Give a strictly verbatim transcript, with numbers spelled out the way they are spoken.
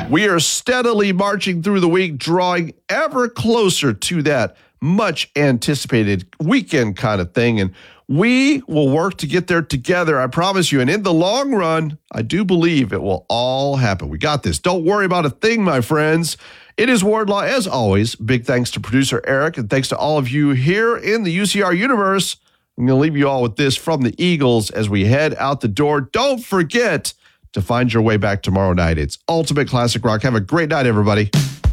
We are steadily marching through the week, drawing ever closer to that much anticipated weekend kind of thing. And we will work to get there together, I promise you. And in the long run, I do believe it will all happen. We got this. Don't worry about a thing, my friends. It is Wardlaw, as always. Big thanks to producer Eric, and thanks to all of you here in the U C R universe. I'm going to leave you all with this from the Eagles as we head out the door. Don't forget to find your way back tomorrow night. It's Ultimate Classic Rock. Have a great night, everybody.